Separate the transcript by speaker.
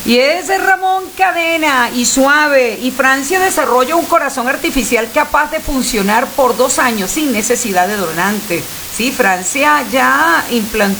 Speaker 1: Y es Ramón Cadena y Suave. Y Francia desarrolla un corazón artificial capaz de funcionar por 2 años sin necesidad de donante. Sí, Francia ya implantó